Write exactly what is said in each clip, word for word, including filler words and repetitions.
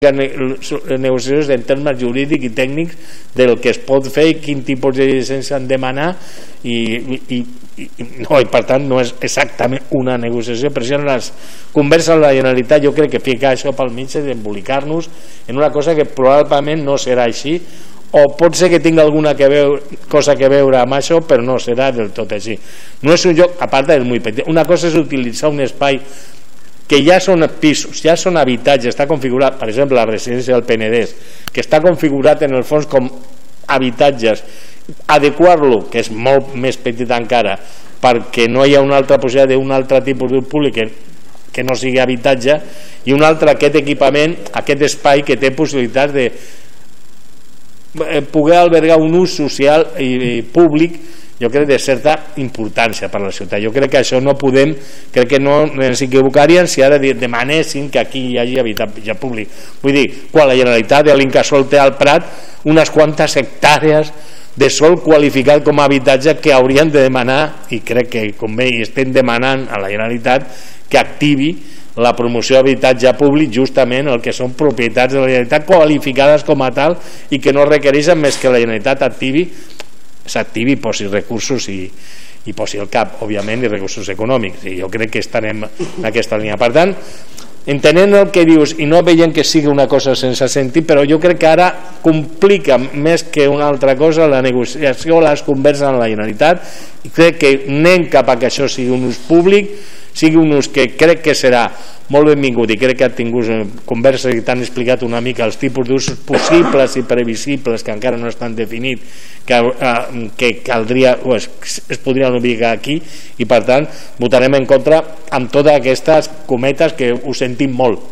negociacions en termes jurídics i tècnics del que es pot fer i quin tipus de llicència han de demanar i, i, i, no, i per tant no és exactament una negociació, però si en les converses amb la Generalitat jo crec que ficar això pel mig és embolicar-nos en una cosa que probablement no serà així, o pot ser que tingui alguna que veure, cosa que veure amb això, però no serà del tot així. No és un lloc, a part és molt petit, una cosa és utilitzar un espai que ja són pisos, ja són habitatges, està configurat, per exemple la residència del Penedès, que està configurat en el fons com habitatges, adequar-lo, que és molt més petit encara, perquè no hi ha una altra possibilitat d'un altre tipus d'ús públic que, que no sigui habitatge, i un altre aquest equipament, aquest espai que té possibilitats de poder albergar un ús social i, i públic, jo crec de certa importància per a la ciutat. Jo crec que això no podem, crec que no ens equivocarien si ara demanessin que aquí hi hagi habitatge públic. Vull dir, quan la Generalitat de l'Incasòl té al Prat unes quantes hectàrees de sòl qualificat com a habitatge que haurien de demanar, i crec que com bé estem demanant a la Generalitat que activi la promoció d'habitatge públic, justament el que són propietats de la Generalitat qualificades com a tal i que no requereixen més que la Generalitat activi s'activi i posi recursos i, i posi el cap, òbviament, i recursos econòmics, i jo crec que estarem en aquesta línia. Per tant, entenent el que dius i no veient que sigui una cosa sense sentit, però jo crec que ara complica més que una altra cosa la negociació, les converses amb la Generalitat, i crec que anem cap a que això sigui un ús públic, sigui un ús que crec que serà molt benvingut, i crec que ha tingut converses i t'han explicat una mica els tipus d'usos possibles i previsibles que encara no estan definits, que, eh, que caldria o es, es podrien ubicar aquí, i per tant votarem en contra amb totes aquestes cometes que ho sentim molt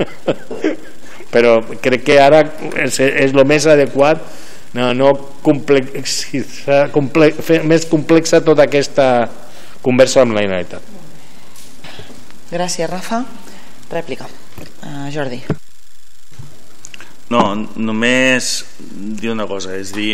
però crec que ara és, és el més adequat no, no complexitzar, comple, fer més complexa tota aquesta conversa amb la Generalitat. Gràcies, Rafa. Rèplica. Uh, Jordi. No, només dir una cosa, és dir,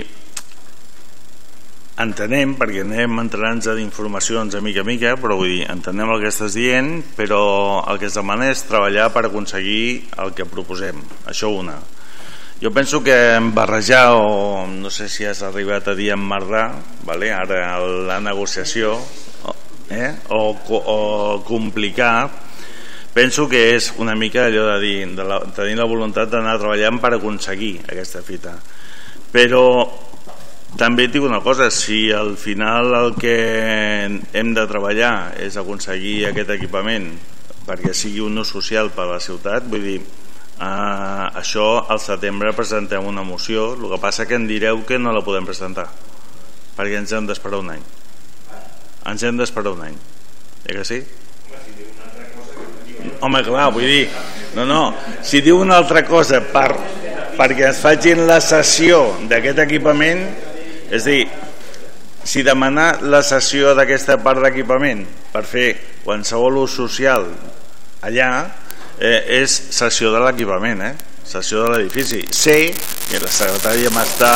entenem, perquè anem entrant-nos d'informacions a mica a mica, però vull dir, entenem el que estàs dient, però el que es demana és treballar per aconseguir el que proposem. Això una. Jo penso que barrejar, o no sé si has arribat a dir emmarrar, vale? Ara la negociació, eh? o, o complicar, penso que és una mica allò de dir, de la, tenir la voluntat d'anar treballant per aconseguir aquesta fita. Però també et dic una cosa, si al final el que hem de treballar és aconseguir aquest equipament perquè sigui un ús social per a la ciutat, vull dir, eh, això al setembre presentem una moció, el que passa que en direu que no la podem presentar perquè ens hem d'esperar un any. Ens hem d'esperar un any. Eh que sí? Home, clar, vull dir, no, no, si diu una altra cosa per, perquè ens facin la cessió d'aquest equipament, és dir, si demanar la cessió d'aquesta part d'equipament per fer qualsevol ús social allà, eh, és cessió de l'equipament, eh? Cessió de l'edifici. Sé que la secretària m'està...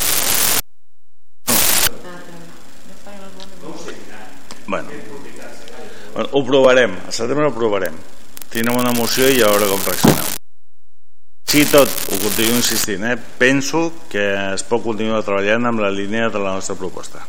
Bueno, ho provarem, al setembre ho provarem. Tindrem una moció i a veure com reaccionem. Sí, tot, ho continuo insistint, eh? Penso que es pot continuar treballant amb la línia de la nostra proposta.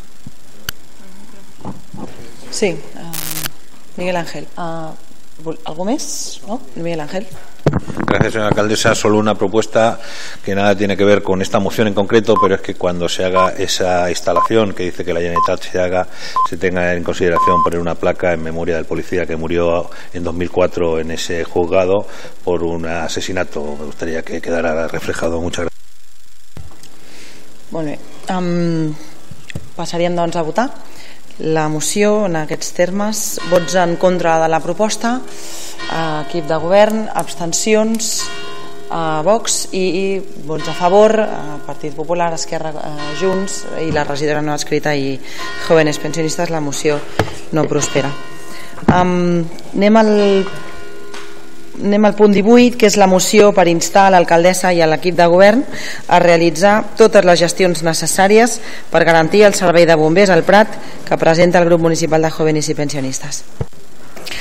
Sí, uh, Miguel Ángel. Uh, ¿Algo más? ¿No? Miguel Ángel. Gracias, señora alcaldesa. Solo una propuesta que nada tiene que ver con esta moción en concreto, pero es que cuando se haga esa instalación que dice que la Generalitat se haga, se tenga en consideración poner una placa en memoria del policía que murió en dos mil cuatro en ese juzgado por un asesinato. Me gustaría que quedara reflejado. Muchas gracias. Molt bé. Um, passaríem doncs a votar la moció en aquests termes. Vots en contra de la proposta, equip de govern, abstencions, a Vox, i, i vots a favor, a Partit Popular, Esquerra, Junts i la regidora no adscrita i Jóvenes Pensionistes. La moció no prospera. Um, anem al anem al punt divuit, que és la moció per instar a l'alcaldessa i a l'equip de govern a realitzar totes les gestions necessàries per garantir el servei de bombers al Prat que presenta el grup municipal de Jóvenes i Pensionistes.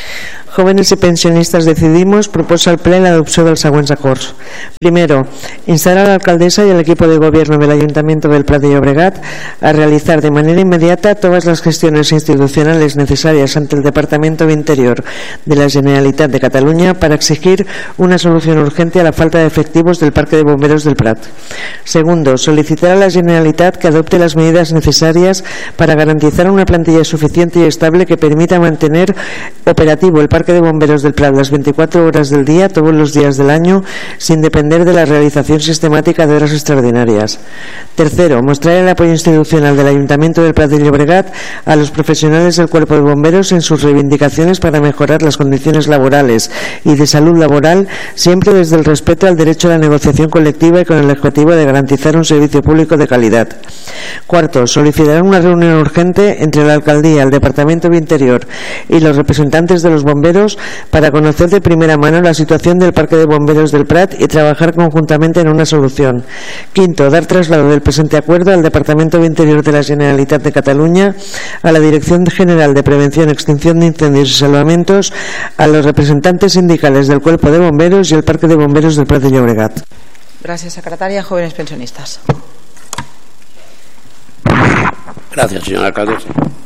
Jóvenes y Pensionistas Decidimos proposa al ple l'adopció dels següents acords. Primero, instar a la alcaldesa y al equipo de gobierno del Ayuntamiento del Prat de Llobregat a realizar de manera inmediata todas las gestiones institucionales necesarias ante el Departamento de Interior de la Generalitat de Cataluña para exigir una solución urgente a la falta de efectivos del Parque de Bomberos del Prat. Segundo, solicitar a la Generalitat que adopte las medidas necesarias para garantizar una plantilla suficiente y estable que permita mantener operativo el Parque de Bomberos del Prat las veinticuatro horas del día, todos los días del año, sin depender de la realización sistemática de horas extraordinarias. Tercero, mostrar el apoyo institucional del Ayuntamiento del Prat de Llobregat a los profesionales del Cuerpo de Bomberos en sus reivindicaciones para mejorar las condiciones laborales y de salud laboral, siempre desde el respeto al derecho a la negociación colectiva y con el objetivo de garantizar un servicio público de calidad. Cuarto, solicitar una reunión urgente entre la Alcaldía, el Departamento de Interior y los representantes de los bomberos para conocer de primera mano la situación del Parque de Bomberos del Prat y trabajar conjuntamente en una solución. Quinto, dar traslado del presente acuerdo al Departamento de Interior de la Generalitat de Cataluña, a la Dirección General de Prevención, Extinción de Incendios y Salvamentos, a los representantes sindicales del Cuerpo de Bomberos y el Parque de Bomberos del Prat de Llobregat. Gracias, secretaria. Jóvenes Pensionistas. Gracias, señora alcaldesa.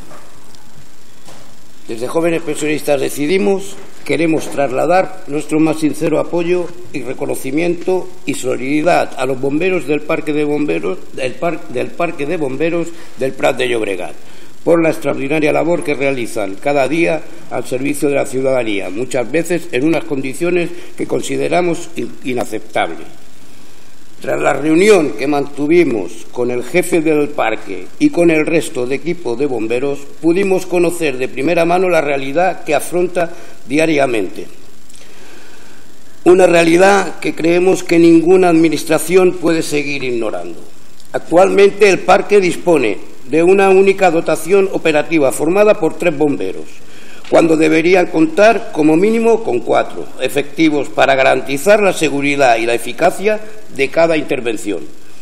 Desde Jóvenes Pensionistas Decidimos queremos trasladar nuestro más sincero apoyo y reconocimiento y solidaridad a los bomberos del Parque de Bomberos del, par, del Parque de Bomberos del Prat de Llobregat por la extraordinaria labor que realizan cada día al servicio de la ciudadanía, muchas veces en unas condiciones que consideramos inaceptables. Tras la reunión que mantuvimos con el jefe del parque y con el resto de equipo de bomberos, pudimos conocer de primera mano la realidad que afronta diariamente. Una realidad que creemos que ninguna administración puede seguir ignorando. Actualmente el parque dispone de una única dotación operativa formada por tres bomberos, cuando deberían contar como mínimo con cuatro efectivos para garantizar la seguridad y la eficacia de cada intervención.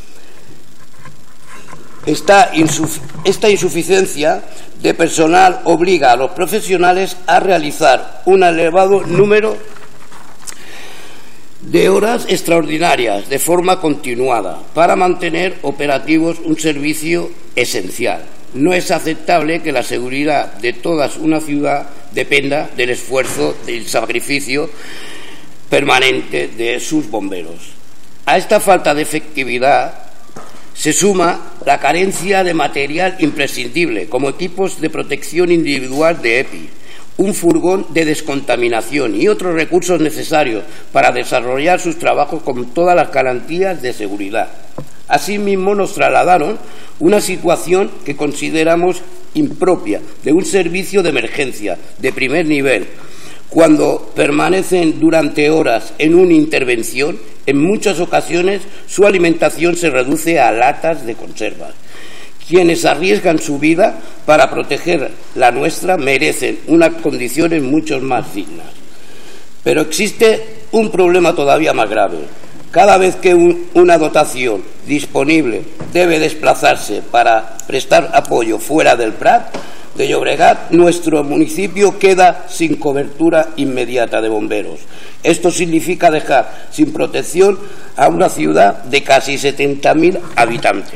Esta, insuf esta insuficiencia de personal obliga a los profesionales a realizar un elevado número de horas extraordinarias de forma continuada para mantener operativos un servicio esencial. No es aceptable que la seguridad de toda una ciudad dependa del esfuerzo, del sacrificio permanente de sus bomberos. A esta falta de efectividad se suma la carencia de material imprescindible, como equipos de protección individual de EPI, un furgón de descontaminación y otros recursos necesarios para desarrollar sus trabajos con todas las garantías de seguridad. Asimismo, nos trasladaron una situación que consideramos impropia de un servicio de emergencia de primer nivel. Cuando permanecen durante horas en una intervención, en muchas ocasiones su alimentación se reduce a latas de conservas. Quienes arriesgan su vida para proteger la nuestra merecen unas condiciones mucho más dignas. Pero existe un problema todavía más grave. Cada vez que un, una dotación disponible debe desplazarse para prestar apoyo fuera del Prat de Llobregat, nuestro municipio queda sin cobertura inmediata de bomberos. Esto significa dejar sin protección a una ciudad de casi setenta mil habitantes,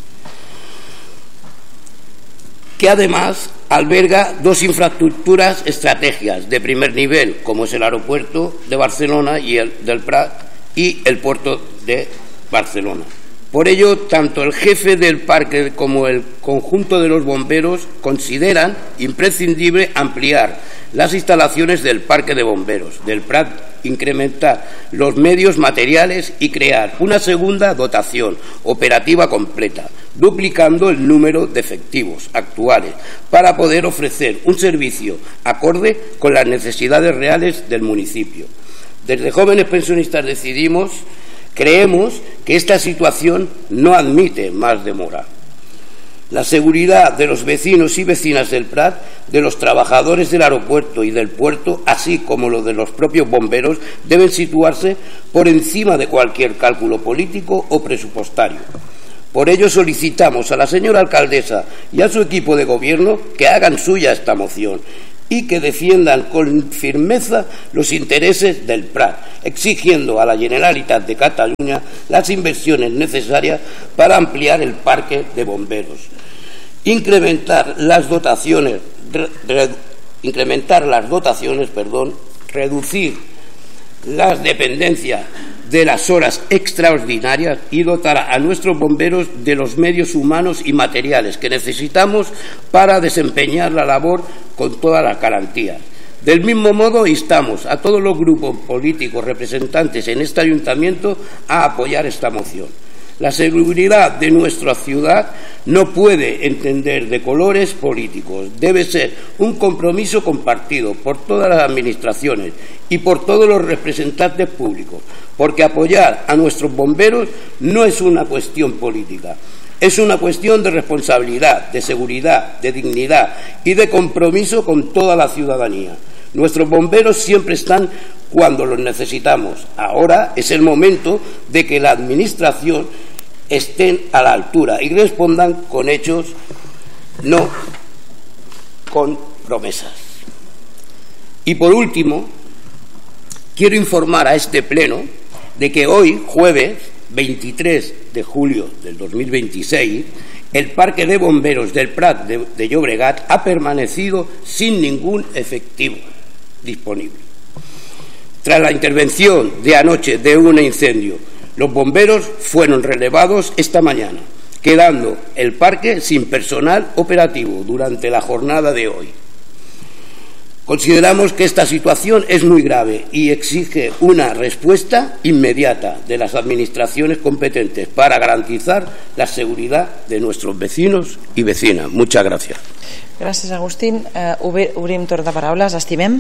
que además alberga dos infraestructuras estratégicas de primer nivel, como es el aeropuerto de Barcelona y el del Prat y el puerto de Barcelona. Por ello, tanto el jefe del parque como el conjunto de los bomberos consideran imprescindible ampliar las instalaciones del parque de bomberos del Prat, incrementar los medios materiales y crear una segunda dotación operativa completa, duplicando el número de efectivos actuales para poder ofrecer un servicio acorde con las necesidades reales del municipio. Desde Jóvenes Pensionistas Decidimos, creemos que esta situación no admite más demora. La seguridad de los vecinos y vecinas del Prat, de los trabajadores del aeropuerto y del puerto, así como los de los propios bomberos, deben situarse por encima de cualquier cálculo político o presupuestario. Por ello solicitamos a la señora alcaldesa y a su equipo de gobierno que hagan suya esta moción y que defiendan con firmeza los intereses del Prat, exigiendo a la Generalitat de Cataluña las inversiones necesarias para ampliar el parque de bomberos, incrementar las dotaciones, re, re, incrementar las dotaciones, perdón, reducir las dependencias de las horas extraordinarias y dotar a nuestros bomberos de los medios humanos y materiales que necesitamos para desempeñar la labor con todas las garantías. Del mismo modo, instamos a todos los grupos políticos representantes en este ayuntamiento a apoyar esta moción. La seguridad de nuestra ciudad no puede entender de colores políticos, debe ser un compromiso compartido por todas las administraciones y por todos los representantes públicos, porque apoyar a nuestros bomberos no es una cuestión política, es una cuestión de responsabilidad, de seguridad, de dignidad y de compromiso con toda la ciudadanía. Nuestros bomberos siempre están cuando los necesitamos. Ahora es el momento de que la Administración estén a la altura y respondan con hechos, no con promesas. Y por último, quiero informar a este Pleno de que hoy, jueves veintitrés de julio del dos mil veintiséis, el Parque de Bomberos del Prat de, de Llobregat ha permanecido sin ningún efectivo disponible. Tras la intervención de anoche de un incendio, los bomberos fueron relevados esta mañana, quedando el parque sin personal operativo durante la jornada de hoy. Consideramos que esta situación es muy grave y exige una respuesta inmediata de las administraciones competentes para garantizar la seguridad de nuestros vecinos y vecinas. Muchas gracias. Gràcies, Agustín. Uh, obrim torn de paraules. Estimem.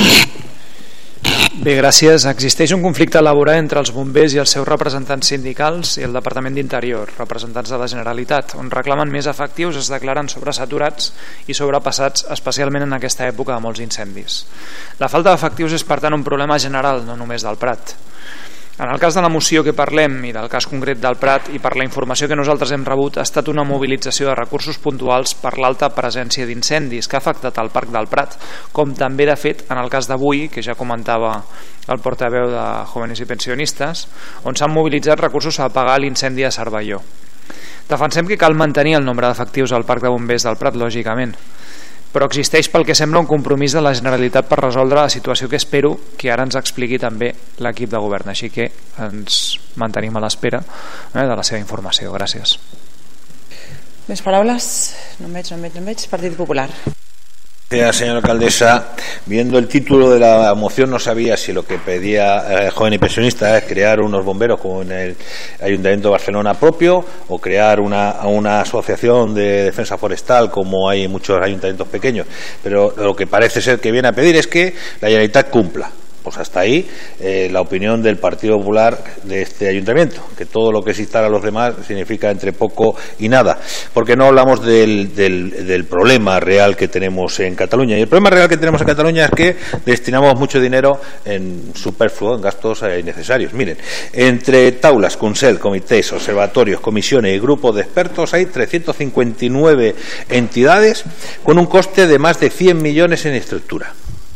Bé, gràcies. Existeix un conflicte laboral entre els bombers i els seus representants sindicals i el Departament d'Interior, representants de la Generalitat, on reclamen més efectius, es declaren sobresaturats i sobrepassats, especialment en aquesta època de molts incendis. La falta d'efectius és, per tant, un problema general, no només del Prat. En el cas de la moció que parlem i del cas concret del Prat, i per la informació que nosaltres hem rebut, ha estat una mobilització de recursos puntuals per l'alta presència d'incendis que ha afectat el Parc del Prat, com també, de fet, en el cas d'avui, que ja comentava el portaveu de Jóvenes i Pensionistes, on s'han mobilitzat recursos a apagar l'incendi a Cervelló. Defensem que cal mantenir el nombre d'efectius al Parc de Bombers del Prat, lògicament, però existeix, pel que sembla, un compromís de la Generalitat per resoldre la situació que espero que ara ens expliqui també l'equip de govern, així que ens mantenim a l'espera eh, de la seva informació. Gràcies. Més paraules? No en veig, no en veig, no en veig. Partit Popular. Gracias, señora alcaldesa. Viendo el título de la moción, no sabía si lo que pedía eh, Joven y Pensionista es crear unos bomberos como en el Ayuntamiento de Barcelona propio, o crear una, una asociación de defensa forestal como hay en muchos ayuntamientos pequeños. Pero lo que parece ser que viene a pedir es que la Generalitat cumpla. Pues hasta ahí eh, la opinión del Partido Popular de este ayuntamiento, que todo lo que se instala a los demás significa entre poco y nada, porque no hablamos del, del, del problema real que tenemos en Cataluña. Y el problema real que tenemos en Cataluña es que destinamos mucho dinero en superfluo, en gastos eh, innecesarios. Miren, entre taulas, Consell, comités, observatorios, comisiones y grupos de expertos hay trescientas cincuenta y nueve entidades con un coste de más de cien millones en estructura.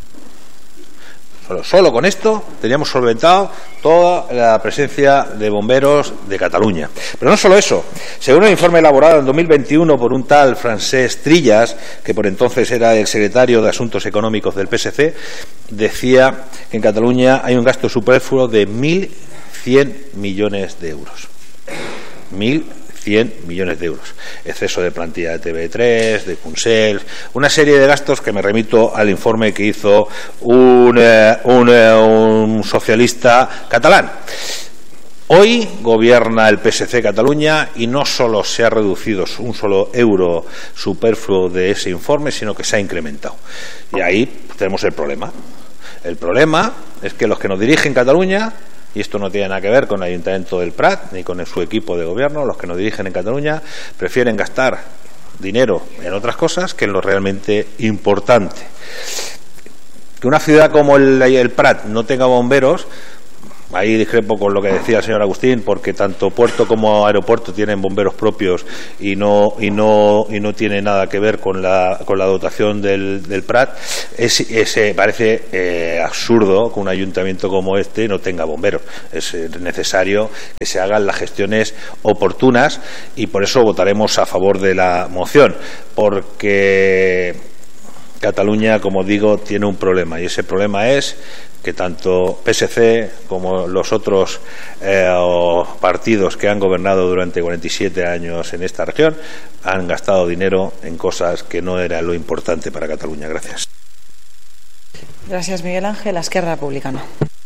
Solo, solo con esto teníamos solventado toda la presencia de bomberos de Cataluña. Pero no solo eso. Según un informe elaborado en dos mil veintiuno por un tal Francesc Trillas, que por entonces era el secretario de Asuntos Económicos del P S C, decía que en Cataluña hay un gasto superfluo de mil cien millones de euros. Mil cien millones de euros. Exceso de plantilla de T V tres, de Consell, una serie de gastos que me remito al informe que hizo un, eh, un, eh, un socialista catalán. Hoy gobierna el P S C Cataluña y no solo se ha reducido un solo euro superfluo de ese informe, sino que se ha incrementado. Y ahí tenemos el problema. El problema es que los que nos dirigen Cataluña, y esto no tiene nada que ver con el Ayuntamiento del Prat ni con su equipo de gobierno, los que nos dirigen en Cataluña prefieren gastar dinero en otras cosas que en lo realmente importante. Que una ciudad como el, el Prat no tenga bomberos ahí discrepo con lo que decía el señor Agustín, porque tanto puerto como aeropuerto tienen bomberos propios y no y no y no tiene nada que ver con la con la dotación del, del Prat. Es, es, parece eh, absurdo que un ayuntamiento como este no tenga bomberos. Es eh, necesario que se hagan las gestiones oportunas y por eso votaremos a favor de la moción, porque Cataluña, como digo, tiene un problema, y ese problema es que tanto P S C como los otros eh, partidos que han gobernado durante cuarenta y siete años en esta región han gastado dinero en cosas que no era lo importante para Cataluña. Gracias. Gràcies, Miguel Ángel. Esquerra Republicana.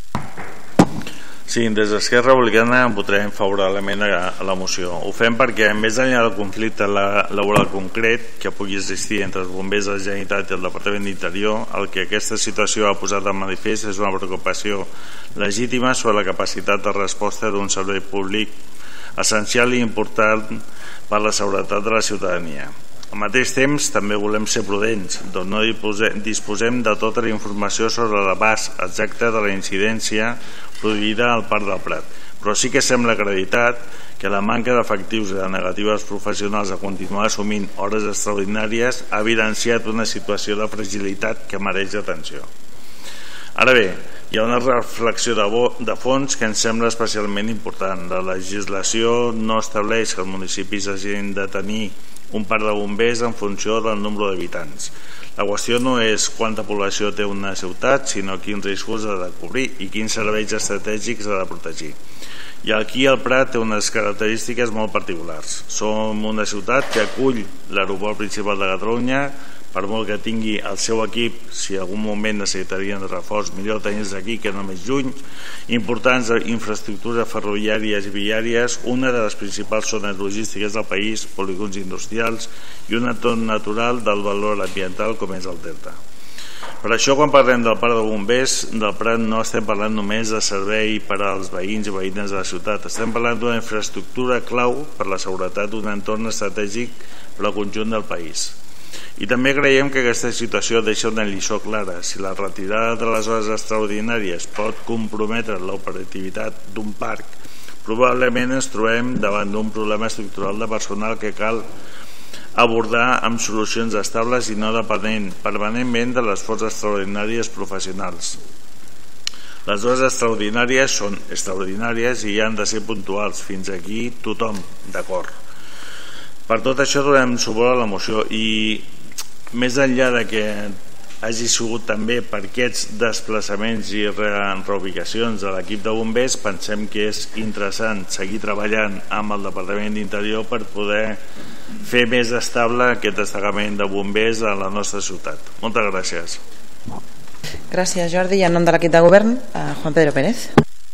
Sí, des d'Esquerra Republicana votarem favorablement a la moció. Ho fem perquè, més enllà del conflicte laboral concret que pugui existir entre els bombers de la Generalitat i el Departament d'Interior, el que aquesta situació ha posat en manifest és una preocupació legítima sobre la capacitat de resposta d'un servei públic essencial i important per a la seguretat de la ciutadania. Al mateix temps, també volem ser prudents, doncs no disposem de tota la informació sobre l'abast exacte de la incidència produïda al Parc del Prat, però sí que sembla acreditat que la manca d'efectius i de negatives professionals a continuar assumint hores extraordinàries ha evidenciat una situació de fragilitat que mereix atenció. Ara bé, hi ha una reflexió de, bo, de fons que ens sembla especialment important. La legislació no estableix que els municipis hagin de tenir un parc de bombers en funció del nombre d'habitants. La qüestió no és quanta població té una ciutat, sinó quins riscos ha de cobrir i quins serveis estratègics ha de protegir. I aquí el Prat té unes característiques molt particulars. Som una ciutat que acull l'aeroport principal de Catalunya, per molt que tingui el seu equip, si en algun moment necessitarien de reforç, millor tenir-los aquí que no més lluny. Importants infraestructures ferroviàries i viàries, una de les principals zones logístiques del país, polígons industrials i un entorn natural del valor ambiental com és el Delta. Per això, quan parlem del Parc de Bombers del Prat, no estem parlant només de servei per als veïns i veïnes de la ciutat, estem parlant d'una infraestructura clau per la seguretat d'un entorn estratègic per al conjunt del país. I també creiem que aquesta situació deixa una lliçó clara. Si la retirada de les hores extraordinàries pot comprometre l'operativitat d'un parc, probablement ens trobem davant d'un problema estructural de personal que cal abordar amb solucions estables i no depenent permanentment de les forces extraordinàries professionals. Les hores extraordinàries són extraordinàries i han de ser puntuals. Fins aquí tothom d'acord. Per tot això donem suport a la moció i més enllà de que hagi sigut també per aquests desplaçaments i reubicacions de l'equip de bombers, pensem que és interessant seguir treballant amb el Departament d'Interior per poder fer més estable aquest destacament de bombers a la nostra ciutat. Moltes gràcies. Gràcies, Jordi. I en nom de l'equip de govern, Juan Pedro Pérez.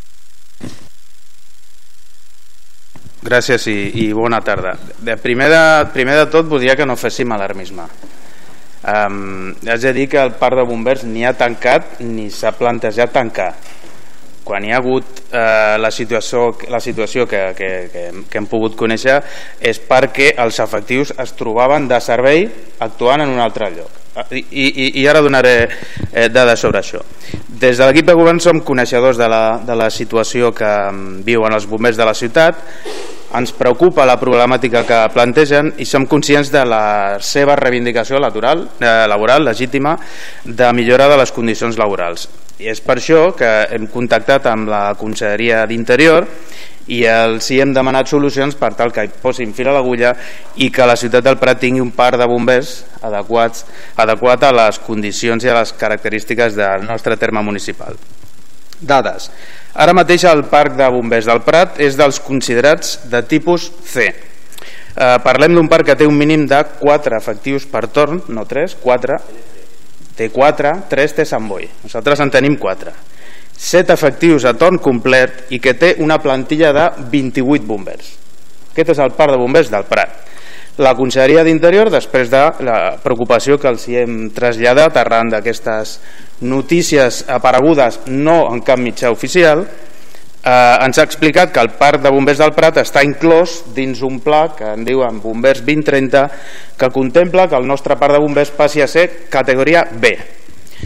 Gràcies i, i bona tarda. De primer, de, primer de tot voldria que no féssim alarmisme. Um, és a dir que el parc de bombers ni ha tancat ni s'ha plantejat tancar. Quan hi ha hagut eh, la situació, la situació que, que, que, que hem pogut conèixer és perquè els efectius es trobaven de servei actuant en un altre lloc. I, i, i ara donaré eh, dades sobre això. Des de l'equip de govern som coneixedors de la, de la situació que viuen els bombers de la ciutat. Ens preocupa la problemàtica que plantegen i som conscients de la seva reivindicació laboral, eh, laboral legítima de millora de les condicions laborals. I és per això que hem contactat amb la Conselleria d'Interior i els hi hem demanat solucions per tal que hi posin fil a l'agulla i que la ciutat del Prat tingui un parc de bombers adequats, adequat a les condicions i a les característiques del nostre terme municipal. Dades. Ara mateix el parc de bombers del Prat és dels considerats de tipus C. Eh, parlem d'un parc que té un mínim de quatre efectius per torn, no tres, quatre. Té quatre, tres té Sant Boi. Nosaltres en tenim quatre. set efectius a torn complet i que té una plantilla de vint-i-vuit bombers. Aquest és el parc de bombers del Prat. La Conselleria d'Interior, després de la preocupació que els hi hem traslladat arran d'aquestes notícies aparegudes no en cap mitjà oficial, eh, ens ha explicat que el parc de bombers del Prat està inclòs dins un pla que en diuen Bombers vint trenta, que contempla que el nostre parc de bombers passi a ser categoria B.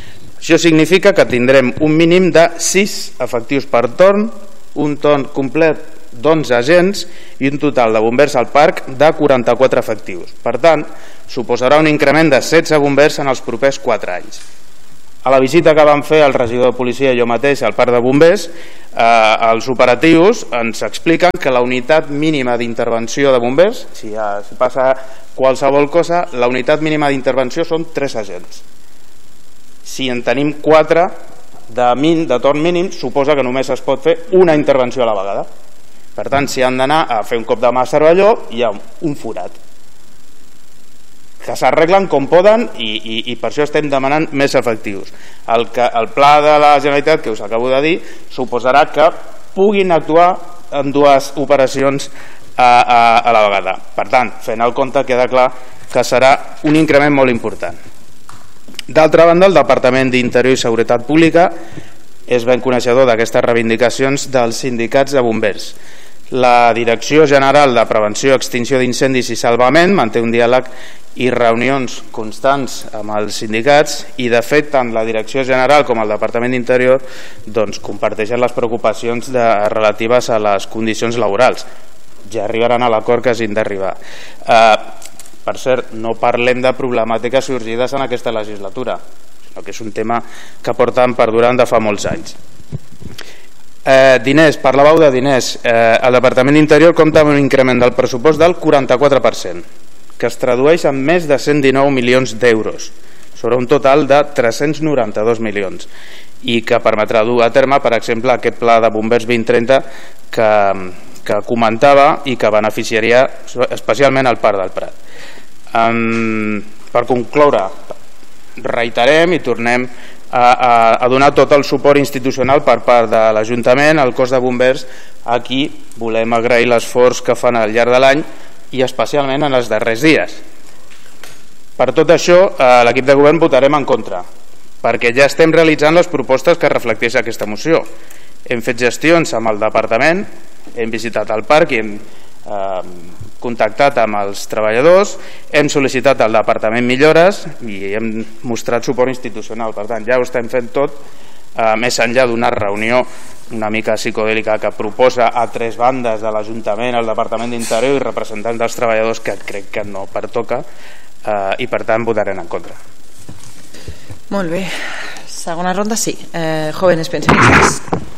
Això significa que tindrem un mínim de sis efectius per torn, un torn complet d'onze agents i un total de bombers al parc de quaranta-quatre efectius. Per tant, suposarà un increment de setze bombers en els propers quatre anys. A la visita que vam fer el regidor de policia i jo mateix al parc de bombers, eh, els operatius ens expliquen que la unitat mínima d'intervenció de bombers, si, ha, si passa qualsevol cosa, la unitat mínima d'intervenció són tres agents. Si en tenim quatre de, min, de torn mínim, suposa que només es pot fer una intervenció a la vegada. Per tant, si han d'anar a fer un cop de mà a Cervelló, hi ha un forat que s'arreglen com poden i, i, i per això estem demanant més efectius. El, que, el pla de la Generalitat, que us acabo de dir, suposarà que puguin actuar en dues operacions a, a, a la vegada. Per tant, fent el compte, queda clar que serà un increment molt important. D'altra banda, el Departament d'Interior i Seguretat Pública és ben coneixedor d'aquestes reivindicacions dels sindicats de bombers. La Direcció General de Prevenció, Extinció d'Incendis i Salvament manté un diàleg i reunions constants amb els sindicats i, de fet, tant la Direcció General com el Departament d'Interior doncs, comparteixen les preocupacions de, relatives a les condicions laborals. Ja arribaran a l'acord que hagin d'arribar. Eh, per cert, no parlem de problemàtiques sorgides en aquesta legislatura, sinó que és un tema que porten perdurant de fa molts anys. Eh, diners, parlàveu de diners. Eh, el Departament d'Interior compta amb un increment del pressupost del quaranta-quatre per cent, que es tradueix en més de cent dinou milions d'euros, sobre un total de tres-cents noranta-dos milions, i que permetrà dur a terme, per exemple, aquest pla de bombers vint trenta que, que comentava i que beneficiaria especialment el Parc del Prat. Um, per concloure, reiterem i tornem a, a, a donar tot el suport institucional per part de l'Ajuntament, el cos de bombers. Aquí volem agrair l'esforç que fan al llarg de l'any i especialment en els darrers dies. Per tot això, eh, l'equip de govern votarem en contra, perquè ja estem realitzant les propostes que reflecteix aquesta moció. Hem fet gestions amb el departament, hem visitat el parc i hem eh, contactat amb els treballadors, hem sol·licitat al departament millores i hem mostrat suport institucional. Per tant, ja ho estem fent tot, eh, més enllà d'una reunió una mica psicodèlica que proposa a tres bandes de l'Ajuntament, el Departament d'Interior i representants dels treballadors, que crec que no pertoca, eh, i per tant votarem en contra. Molt bé. Segona ronda, sí. Eh, jóvenes pensionistas.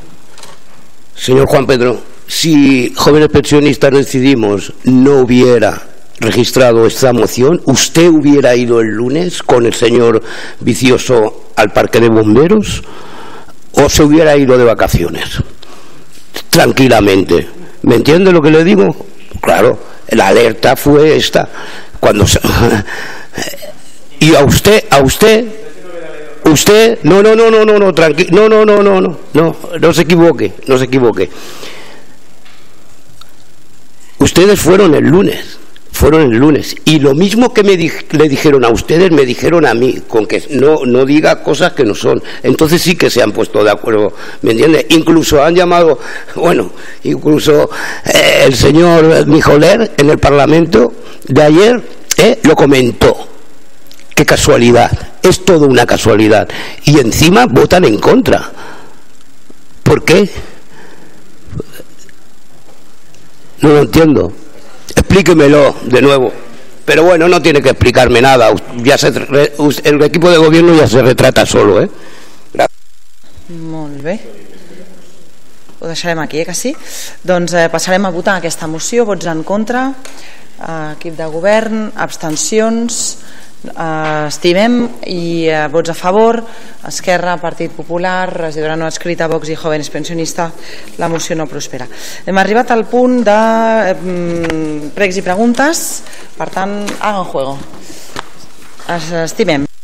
Señor Juan Pedro, si Jóvenes Pensionistas Decidimos no hubiera registrado esta moción, ¿usted hubiera ido el lunes con el señor Vicioso al Parque de Bomberos? ¿O se hubiera ido de vacaciones? Tranquilamente. ¿Me entiende lo que le digo? Claro, la alerta fue esta. Cuando se... Y a usted, a usted, usted, no, no, no, no, no, no, tranquilo, no, no, no, no, no, no, no se equivoque, no se equivoque. Ustedes fueron el lunes. Fueron el lunes y lo mismo que me di le dijeron a ustedes me dijeron a mí, con que no, no diga cosas que no son. Entonces sí que se han puesto de acuerdo, ¿me entiende? Incluso han llamado, bueno, incluso eh, el señor Mijoler en el Parlamento de ayer eh, lo comentó. Qué casualidad, es todo una casualidad. Y encima votan en contra. ¿Por qué? No lo entiendo. Explíquemelo de nuevo. Pero bueno, no tiene que explicarme nada. Ya se, el equipo de gobierno ya se retrata solo, ¿eh? Gracias. Molt bé. Ho deixarem aquí, eh, que sí? Doncs eh, passarem a votar aquesta moció. Vots en contra, eh, equip de govern, abstencions, eh, estimem, i eh, vots a favor, Esquerra, Partit Popular, regidora no adscrita, Vox i Jóvenes Pensionistas. La moció no prospera. Hem arribat al punt de eh, pregs i preguntes. Per tant, hagan juego. Estimem.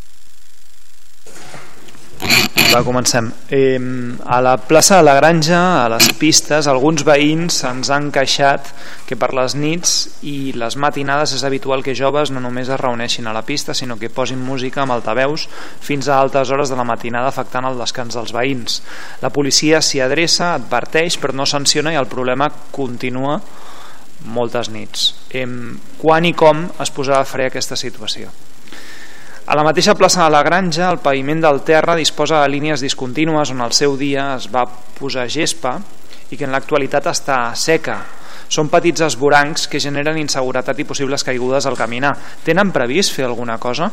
Va, comencem. Eh, a la plaça de la Granja, a les pistes, alguns veïns ens han queixat que per les nits i les matinades és habitual que joves no només es reuneixin a la pista, sinó que posin música amb altaveus fins a altes hores de la matinada, afectant el descans dels veïns. La policia s'hi adreça, adverteix, però no sanciona, i el problema continua moltes nits. Eh, quan i com es posarà fre a aquesta situació? A la mateixa plaça de la Granja, el paviment del terra disposa de línies discontínues on al seu dia es va posar gespa i que en l'actualitat està seca. Són petits esvorancs que generen inseguretat i possibles caigudes al caminar. Tenen previst fer alguna cosa?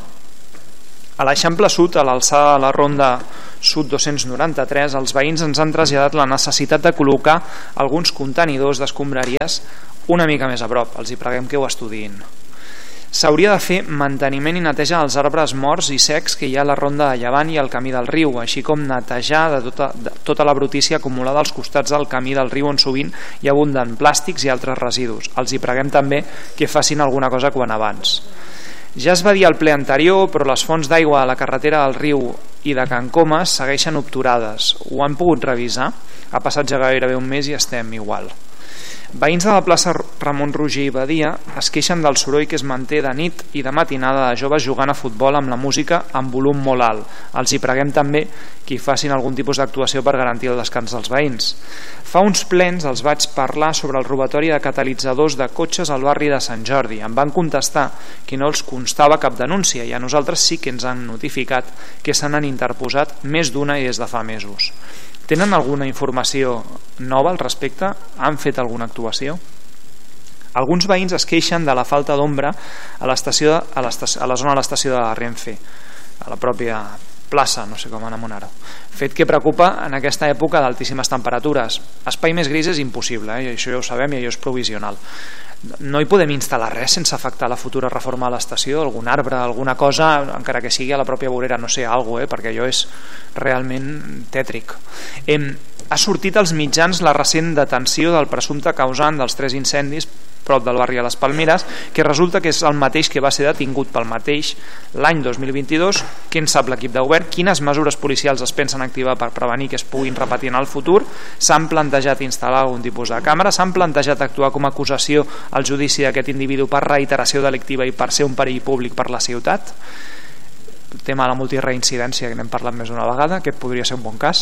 A l'Eixample Sud, a l'alçada de la Ronda Sud dos-cents noranta-tres, els veïns ens han traslladat la necessitat de col·locar alguns contenidors d'escombraries una mica més a prop. Els hi preguem que ho estudiïn. S'hauria de fer manteniment i neteja dels arbres morts i secs que hi ha a la Ronda de Llevant i al camí del riu, així com netejar de tota, de tota la brutícia acumulada als costats del camí del riu on sovint hi abunden plàstics i altres residus. Els hi preguem també que facin alguna cosa quan abans. Ja es va dir al ple anterior, però les fonts d'aigua a la carretera del riu i de Can Comas segueixen obturades. Ho han pogut revisar? Ha passat ja gairebé un mes i estem igual. Veïns de la plaça Ramon Roger i Badia es queixen del soroll que es manté de nit i de matinada de joves jugant a futbol amb la música en volum molt alt. Els hi preguem també que hi facin algun tipus d'actuació per garantir el descans dels veïns. Fa uns plens els vaig parlar sobre el robatori de catalitzadors de cotxes al barri de Sant Jordi. Em van contestar que no els constava cap denúncia i a nosaltres sí que ens han notificat que se n'han interposat més d'una i des de fa mesos. Tenen alguna informació nova al respecte? Han fet alguna actuació? Alguns veïns es queixen de la falta d'ombra a l'estació a, a la zona de l'estació de la Renfe, a la pròpia plaça, no sé com anomenar-ho. Fet que preocupa en aquesta època d'altíssimes temperatures. Espai més gris és impossible, eh? I això ja ho sabem i allò és provisional. No hi podem instal·lar res sense afectar la futura reforma de l'estació, algun arbre, alguna cosa, encara que sigui a la pròpia vorera, no sé, alguna cosa, eh? Perquè allò és realment tètric. Hem, ha sortit als mitjans la recent detenció del presumpte causant dels tres incendis prop del barri de les Palmeres, que resulta que és el mateix que va ser detingut pel mateix l'any dos mil vint-i-dos. Què en sap l'equip de govern? Quines mesures policials es pensen activar per prevenir que es puguin repetir en el futur? S'han plantejat instal·lar algun tipus de càmera? S'han plantejat actuar com a acusació al judici d'aquest individu per reiteració delictiva i per ser un perill públic per la ciutat? El tema de la multireincidència, que n'hem parlat més d'una vegada, aquest podria ser un bon cas.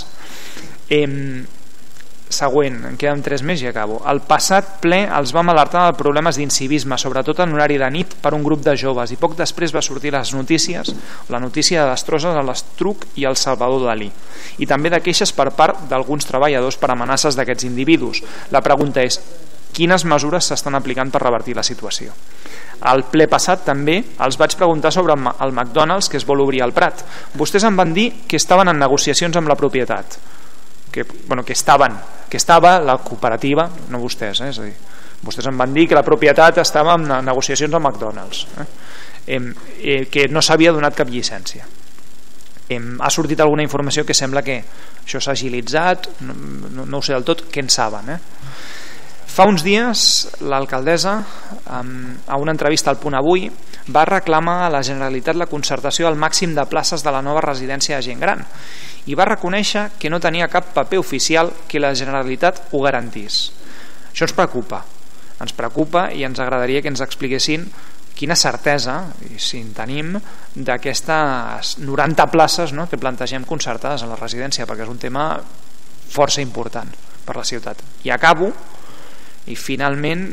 Eh, Següent, en queden tres més i acabo. Al passat ple els vam alertar de problemes d'incivisme, sobretot en horari de nit, per un grup de joves, i poc després va sortir les notícies, la notícia de destrosses a l'Estruc i al Salvador Dalí, i també de queixes per part d'alguns treballadors per amenaces d'aquests individus. La pregunta és: quines mesures s'estan aplicant per revertir la situació? Al ple passat també els vaig preguntar sobre el McDonald's que es vol obrir al Prat. Vostès em van dir que estaven en negociacions amb la propietat, que, bueno, que estaven que estava la cooperativa, no vostès, eh? És a dir, vostès em van dir que la propietat estava en negociacions amb McDonald's, eh? Eh, eh, que no s'havia donat cap llicència. Eh, ha sortit alguna informació que sembla que això s'ha agilitzat, no, no, no ho sé del tot, què en saben, eh? Fa uns dies l'alcaldessa, a una entrevista al Punt Avui, va reclamar a la Generalitat la concertació al màxim de places de la nova residència de gent gran i va reconèixer que no tenia cap paper oficial que la Generalitat ho garantís. Això ens preocupa, ens preocupa i ens agradaria que ens expliquessin quina certesa, i si en tenim, d'aquestes noranta places, no?, que plantegem concertades a la residència, perquè és un tema força important per la ciutat. I acabo, i finalment,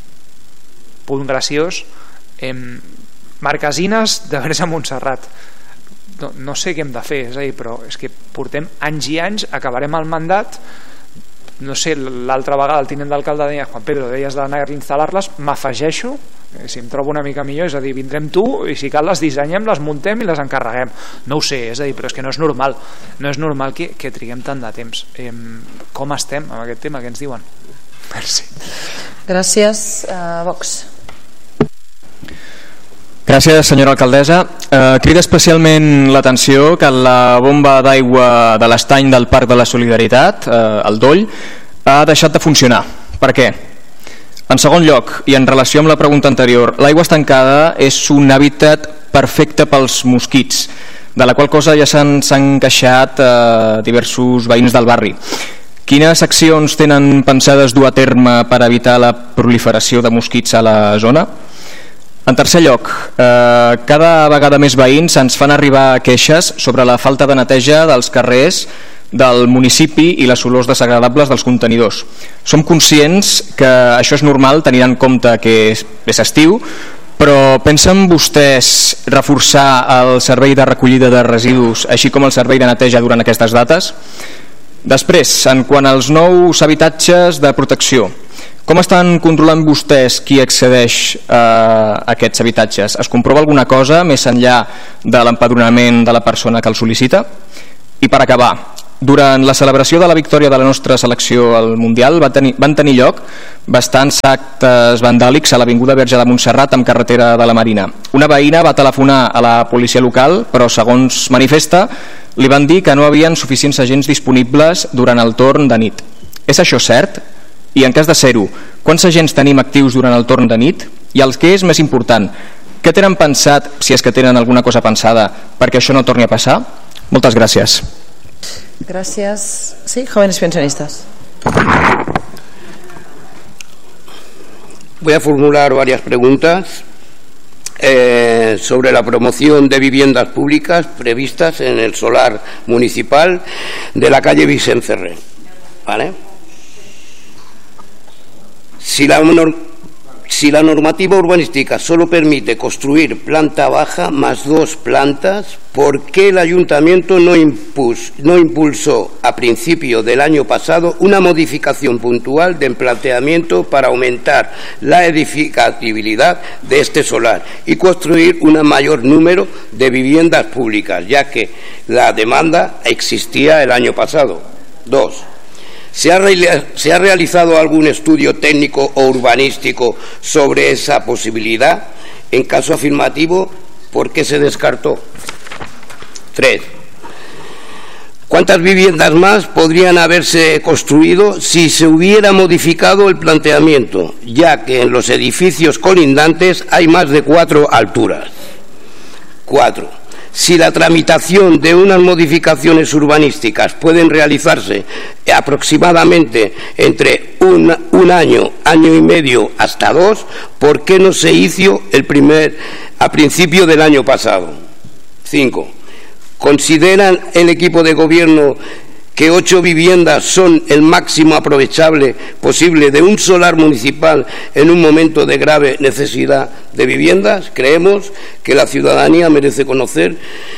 punt graciós, eh, marquesines de Verge Montserrat. No, no sé què hem de fer, és a dir, però és que portem anys i anys, acabarem el mandat, no sé, l'altra vegada el tinent d'alcalde deia: Juan Pedro, deies d'anar a reinstal·lar-les, m'afegeixo, si em trobo una mica millor, és a dir, vindrem tu i si cal les dissenyem, les muntem i les encarreguem. No ho sé, és a dir, però és que no és normal, no és normal que, que triguem tant de temps. Eh, com estem amb aquest tema, què ens diuen? Merci. Gràcies. Uh, Vox. Gràcies, senyora alcaldessa. Eh, crida especialment l'atenció que la bomba d'aigua de l'estany del Parc de la Solidaritat, eh, el Doll, ha deixat de funcionar. Per què? En segon lloc, i en relació amb la pregunta anterior, l'aigua estancada és un hàbitat perfecte pels mosquits, de la qual cosa ja s'han queixat eh, diversos veïns del barri. Quines accions tenen pensades dur a terme per evitar la proliferació de mosquits a la zona? En tercer lloc, eh, cada vegada més veïns ens fan arribar queixes sobre la falta de neteja dels carrers del municipi i les olors desagradables dels contenidors. Som conscients que això és normal tenint en compte que és estiu, però pensen vostès reforçar el servei de recollida de residus així com el servei de neteja durant aquestes dates? Després, en quant als nous habitatges de protecció, com estan controlant vostès qui accedeix a aquests habitatges? Es comprova alguna cosa més enllà de l'empadronament de la persona que el sol·licita? I per acabar, durant la celebració de la victòria de la nostra selecció al Mundial van tenir, van tenir lloc bastants actes vandàlics a l'Avinguda Verge de Montserrat amb carretera de la Marina. Una veïna va telefonar a la policia local, però segons manifesta li van dir que no havien suficients agents disponibles durant el torn de nit. És això cert? I en cas de ser-ho, quants agents tenim actius durant el torn de nit? I el que és més important, què tenen pensat, si és que tenen alguna cosa pensada, perquè això no torni a passar? Moltes gràcies. Gracias. Sí, jóvenes pensionistas. Voy a formular varias preguntas eh, sobre la promoción de viviendas públicas previstas en el solar municipal de la calle Vicent Ferrer. ¿Vale? Si la, si la normativa urbanística solo permite construir planta baja más dos plantas, ¿por qué el ayuntamiento no, impus, no impulsó a principio del año pasado una modificación puntual de planteamiento para aumentar la edificabilidad de este solar y construir un mayor número de viviendas públicas, ya que la demanda existía el año pasado? Dos. ¿Se ha, ¿Se ha realizado algún estudio técnico o urbanístico sobre esa posibilidad? En caso afirmativo, ¿por qué se descartó? Tres. ¿Cuántas viviendas más podrían haberse construido si se hubiera modificado el planteamiento, ya que en los edificios colindantes hay más de cuatro alturas? Cuatro. Si la tramitación de unas modificaciones urbanísticas pueden realizarse aproximadamente entre un, un año, año y medio hasta dos, ¿por qué no se hizo el primer, a principio del año pasado? Cinco. ¿Consideran el equipo de gobierno que ocho viviendas son el máximo aprovechable posible de un solar municipal en un momento de grave necesidad de viviendas? Creemos que la ciudadanía merece conocer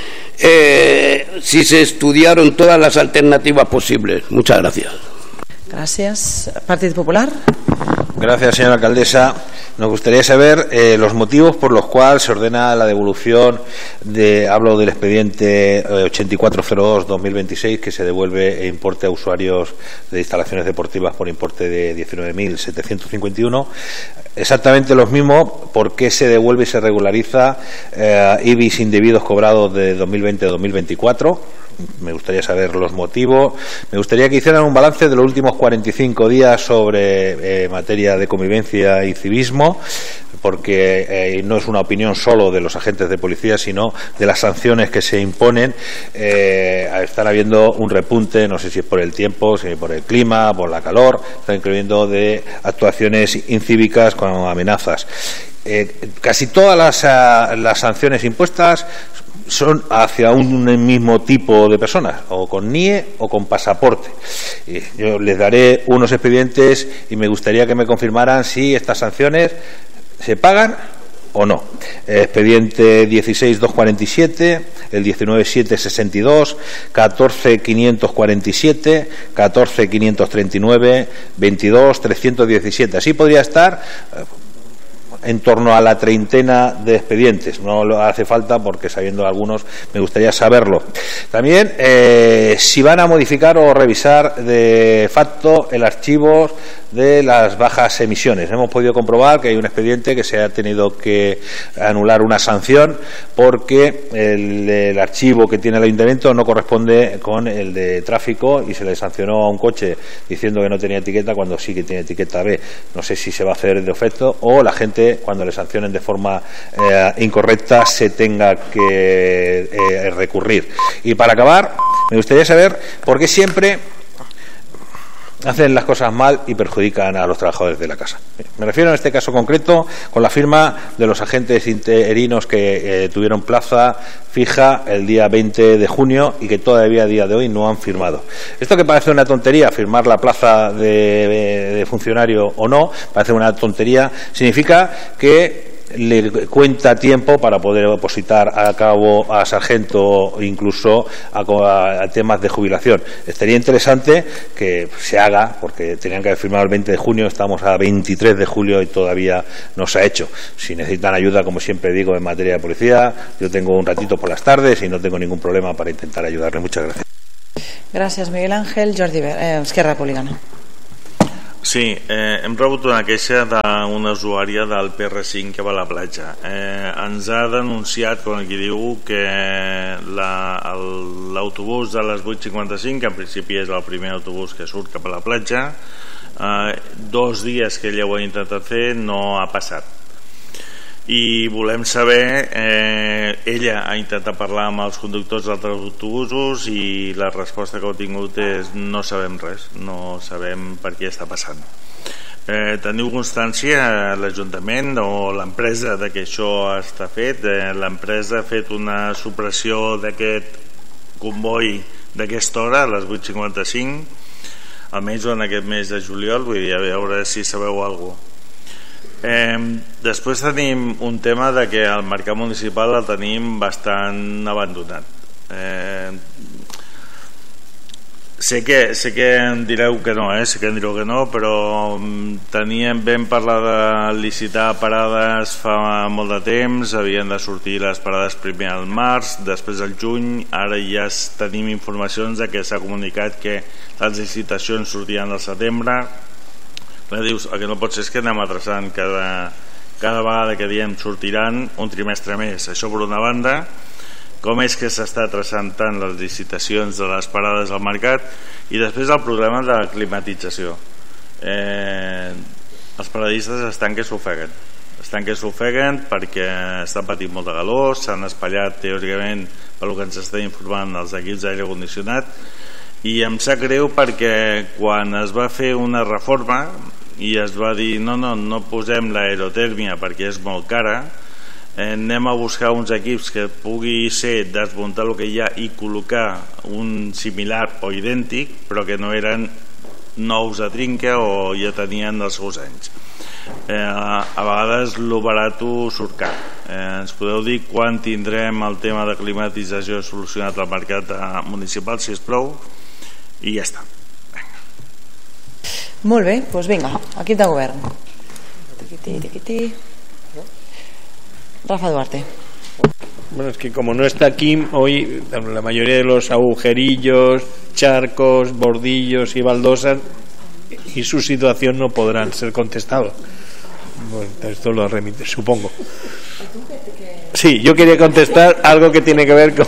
eh, si se estudiaron todas las alternativas posibles. Muchas gracias. Gracias. Partido Popular. Gracias, señora alcaldesa. Nos gustaría saber eh, los motivos por los cuales se ordena la devolución de, hablo del expediente eh, ochenta y cuatro cero dos barra dos mil veintiséis, que se devuelve e importe a usuarios de instalaciones deportivas por importe de diecinueve mil setecientos cincuenta y uno. Exactamente los mismos, ¿por qué se devuelve y se regulariza eh, I B I s indebidos cobrados de dos mil veinte a dos mil veinticuatro? Me gustaría saber los motivos. Me gustaría que hicieran un balance de los últimos cuarenta y cinco días sobre eh, materia de convivencia y civismo, porque eh, no es una opinión solo de los agentes de policía, sino de las sanciones que se imponen. Eh, están habiendo un repunte, no sé si es por el tiempo, si es por el clima, por la calor, están incluyendo de actuaciones incívicas con amenazas. Eh, casi todas las, uh, las sanciones impuestas son hacia un mismo tipo de personas, o con N I E o con pasaporte. Y yo les daré unos expedientes y me gustaría que me confirmaran si estas sanciones se pagan o no. El expediente dieciséis mil doscientos cuarenta y siete, el diecinueve mil setecientos sesenta y dos, catorce mil quinientos cuarenta y siete, catorce mil quinientos treinta y nueve, veintidós mil trescientos diecisiete. Así podría estar en torno a la treintena de expedientes. No lo hace falta porque, sabiendo algunos, me gustaría saberlo. También eh, si van a modificar o revisar de facto el archivo de las bajas emisiones. Hemos podido comprobar que hay un expediente que se ha tenido que anular una sanción porque el, el archivo que tiene el ayuntamiento no corresponde con el de tráfico y se le sancionó a un coche diciendo que no tenía etiqueta cuando sí que tiene etiqueta B. No sé si se va a hacer de efecto o la gente, cuando le sancionen de forma eh, incorrecta, se tenga que eh, recurrir. Y para acabar, me gustaría saber por qué siempre hacen las cosas mal y perjudican a los trabajadores de la casa. Me refiero en este caso concreto con la firma de los agentes interinos que eh, tuvieron plaza fija el día veinte de junio y que todavía a día de hoy no han firmado. Esto, que parece una tontería, firmar la plaza de, de funcionario o no, parece una tontería, significa que le cuenta tiempo para poder opositar a cabo a sargento, incluso a, a temas de jubilación. Estaría interesante que se haga, porque tenían que haber firmado el veinte de junio, estamos a veintitrés de julio y todavía no se ha hecho. Si necesitan ayuda, como siempre digo, en materia de policía, yo tengo un ratito por las tardes y no tengo ningún problema para intentar ayudarle. Muchas gracias. Gràcies, Miguel Ángel. Jordi Ver, eh, Esquerra Republicana. Sí, eh, hem rebut una queixa d'una usuària del P R cinc que va a la platja. Eh, ens ha denunciat, com aquí diu, que l'autobús de les vuit cinquanta-cinc, que en principi és el primer autobús que surt cap a la platja, eh, dos dies que ella ho ha intentat fer no ha passat. I volem saber, eh, ella ha intentat parlar amb els conductors d'altres autobusos i la resposta que heu tingut és no sabem res, no sabem per què està passant. Eh, teniu constància, l'Ajuntament o l'empresa, de que això està fet? Eh, l'empresa ha fet una supressió d'aquest comboi d'aquesta hora, a les vuit cinquanta-cinc, almenys en aquest mes de juliol, vull dir, a veure si sabeu alguna cosa. Eh, després tenim un tema de que el mercat municipal el tenim bastant abandonat. Eh, sé que, sé que em direu que no, eh? sé que em direu que no, però teníem ben parlar de licitar parades fa molt de temps, havien de sortir les parades primer al març, després al juny, ara ja tenim informacions de que s'ha comunicat que les licitacions sortiran al setembre. Dius, el que no pot ser és que anem atrasant cada, cada vegada que diem sortiran un trimestre més. Això per una banda. Com és que s'està atrasant tant les licitacions de les parades al mercat? I després el problema de la climatització. Eh, els paradistes estan que s'ofeguen estan que s'ofeguen perquè estan patint molt de calor, s'han espatllat teòricament pel que ens està informant els equips d'aire condicionat. I em sap greu perquè quan es va fer una reforma i es va dir no, no, no posem l'aerotèrmia perquè és molt cara, eh, anem a buscar uns equips que pugui ser desmuntar el que hi ha i col·locar un similar o idèntic, però que no eren nous a trinca o ja tenien els seus anys. Eh, a vegades lo barato surt car. Eh, ens podeu dir quan tindrem el tema de climatització solucionat al mercat municipal, si us plau? I ja està. Venga. Molt bé, doncs vinga, equip de govern. Tiquití, tiquití. Rafa Duarte. Bueno, es que como no está aquí hoy, la mayoría de los agujerillos, charcos, bordillos y baldosas y su situación no podrán ser contestados. Bueno, esto lo remite, supongo. Sí, yo quería contestar algo que tiene que ver con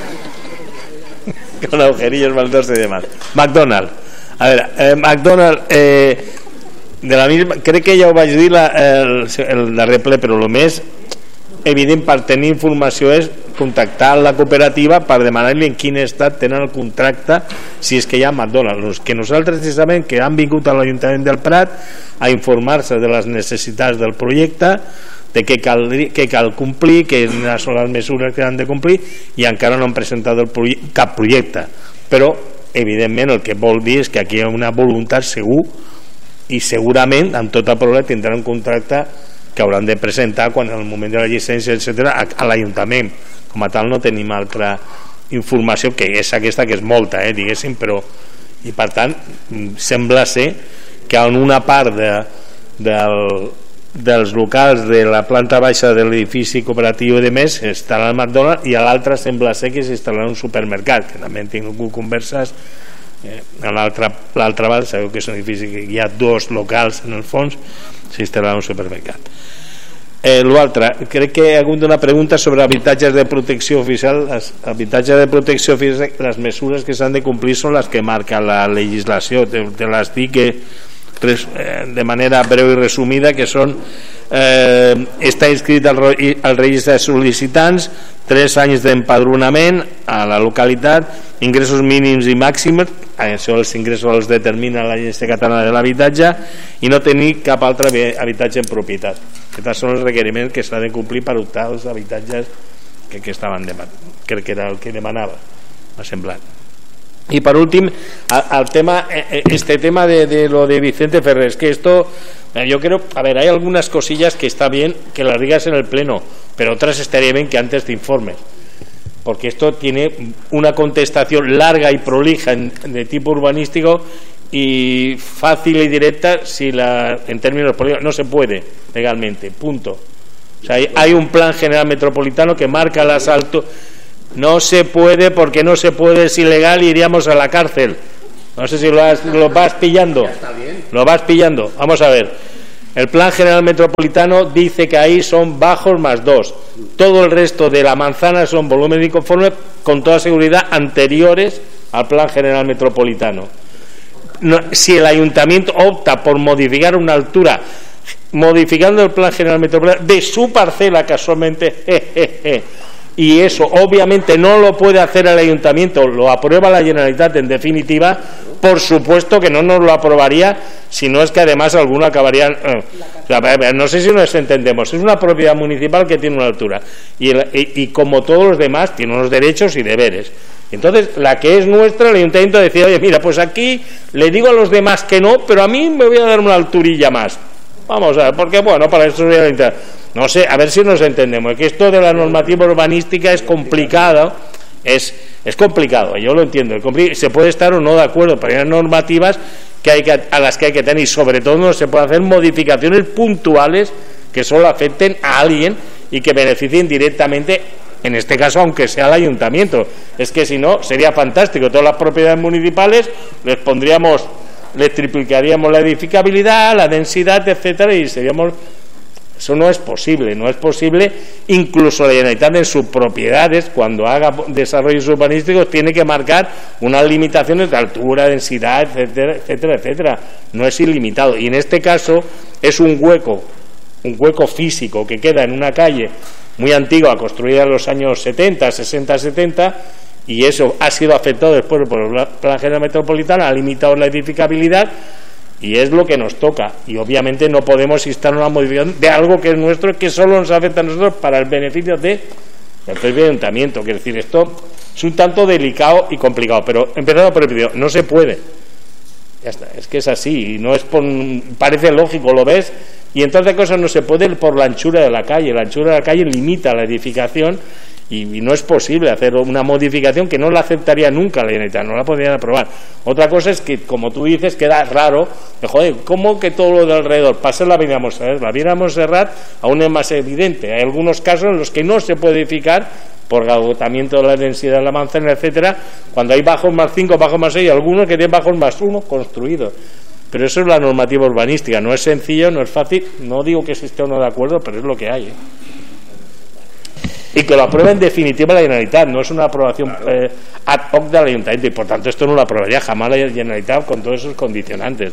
con agujerillos, baldosas y demás. McDonald's. A ver, eh, McDonald's, eh, de la misma, crec que ja ho vaig dir la, el, el darrer ple, però el més evident per tenir informació és contactar la cooperativa per demanar-li en quin estat tenen el contracte, si és que hi ha McDonald's, que nosaltres ja sabem que han vingut a l'Ajuntament del Prat a informar-se de les necessitats del projecte, de què cal, què cal complir, quines són les mesures que han de complir, i encara no han presentat el proje cap projecte, però evidentment el que vol dir és que aquí hi ha una voluntat segur, i segurament amb tot el problema tindran un contracte que hauran de presentar quan en el moment de la llicència, etcètera, a, a l'Ajuntament. Com a tal no tenim altra informació que és aquesta, que és molta, eh, diguéssim, però i per tant sembla ser que en una part de, del, dels locals de la planta baixa de l'edifici cooperatiu de més instal·lar el McDonald's, i a l'altre sembla ser que s'instal·larà un supermercat, que també hem tingut converses. Eh, a l'altra banda sabeu que és un edifici que hi ha dos locals en el fons, s'instal·larà un supermercat. Eh, l'altre, crec que hi ha hagut una pregunta sobre habitatges de protecció oficial. Els habitatges de protecció oficial, les mesures que s'han de complir són les que marca la legislació, te, te les dic que de manera breu i resumida, que són eh, està inscrit al, al registre de sol·licitants, tres anys d'empadronament a la localitat, ingressos mínims i màxims, això els ingressos els determina l'Agència Catalana de l'Habitatge, i no tenir cap altre habitatge en propietat. Aquests són els requeriments que s'han de complir per optar als habitatges que, que estaven demanant. Crec que era el que demanava, m'ha semblat. Y por último, al tema, este tema de, de lo de Vicente Ferrer, es que esto, yo creo, a ver, hay algunas cosillas que está bien que las digas en el pleno, pero otras estaría bien que antes te informes, porque esto tiene una contestación larga y prolija en, de tipo urbanístico y fácil y directa si la, en términos políticos no se puede legalmente, punto. O sea, hay, hay un plan general metropolitano que marca las alturas. No se puede porque no se puede, es ilegal y iríamos a la cárcel. No sé si lo, has, lo vas pillando. Lo vas pillando. Vamos a ver. El plan general metropolitano dice que ahí son bajos más dos. Todo el resto de la manzana son volúmenes inconformes con toda seguridad anteriores al plan general metropolitano. No, si el ayuntamiento opta por modificar una altura, modificando el plan general metropolitano de su parcela casualmente, jejeje, y eso obviamente no lo puede hacer el ayuntamiento, lo aprueba la Generalitat en definitiva, por supuesto que no nos lo aprobaría, si no es que además alguno acabaría, eh, o sea, no sé si nos entendemos, es una propiedad municipal que tiene una altura y, el, y, y como todos los demás tiene unos derechos y deberes. Entonces la que es nuestra, el ayuntamiento decide, oye mira, pues aquí le digo a los demás que no, pero a mí me voy a dar una alturilla más, vamos a ver, porque bueno, para eso voy a entrar. No sé, a ver si nos entendemos, que esto de la normativa urbanística es complicado, es, es complicado, yo lo entiendo, se puede estar o no de acuerdo, pero hay normativas que hay que, a las que hay que tener, y sobre todo no se pueden hacer modificaciones puntuales que solo afecten a alguien y que beneficien directamente, en este caso aunque sea el ayuntamiento. Es que si no sería fantástico, todas las propiedades municipales les pondríamos, les triplicaríamos la edificabilidad, la densidad, etcétera, y seríamos... Eso no es posible, no es posible. Incluso la Generalitat en sus propiedades, cuando haga desarrollos urbanísticos, tiene que marcar unas limitaciones de altura, densidad, etcétera, etcétera, etcétera. No es ilimitado. Y en este caso es un hueco, un hueco físico que queda en una calle muy antigua, construida en los años setenta, sesenta, setenta, y eso ha sido afectado después por el Plan General Metropolitano, ha limitado la edificabilidad. Y es lo que nos toca, y obviamente no podemos instar una modificación de algo que es nuestro, que solo nos afecta a nosotros para el beneficio de, del propio ayuntamiento. Quiero decir, esto es un tanto delicado y complicado, pero empezando por el principio, no se puede. Ya está, es que es así, y no es por, parece lógico, lo ves, y entre otras cosas no se puede por la anchura de la calle. La anchura de la calle limita la edificación. Y, y no es posible hacer una modificación que no la aceptaría nunca la Generalitat, no la podrían aprobar. Otra cosa es que, como tú dices, queda raro, de, joder, ¿cómo que todo lo de alrededor? Pasa la Avenida Montserrat, la Avenida Montserrat aún es más evidente. Hay algunos casos en los que no se puede edificar por agotamiento de la densidad de la manzana, etcétera, cuando hay bajos más cinco, bajos más seis, algunos que tienen bajos más uno construidos. Pero eso es la normativa urbanística, no es sencillo, no es fácil, no digo que se esté o no de acuerdo, pero es lo que hay, ¿eh? Y que lo apruebe en definitiva la Generalitat, no es una aprobación eh, ad hoc del ayuntamiento, y por tanto esto no lo aprobaría jamás la Generalitat con todos esos condicionantes.